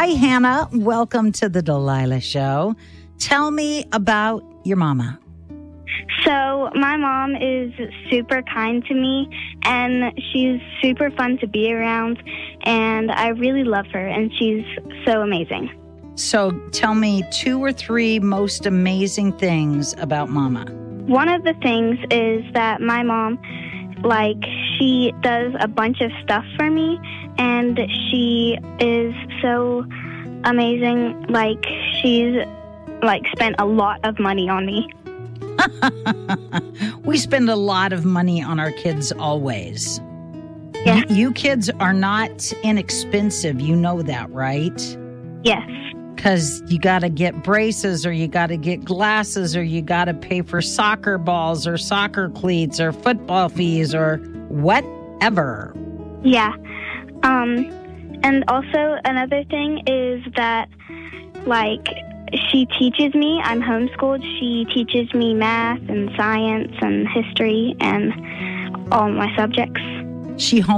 Hi, Hannah. Welcome to the Delilah Show. Tell me about your mama. So my mom is super kind to me, and she's super fun to be around, and I really love her, and she's so amazing. So tell me 2 or 3 most amazing things about Mama. One of the things is that my mom, she does a bunch of stuff for me, and she is so amazing. She's spent a lot of money on me. We spend a lot of money on our kids always. Yeah. You kids are not inexpensive. You know that, right? Yes. Because you got to get braces, or you got to get glasses, or you got to pay for soccer balls or soccer cleats or football fees or whatever. Yeah. And also another thing is that, she teaches me. I'm homeschooled. She teaches me math and science and history and all my subjects. She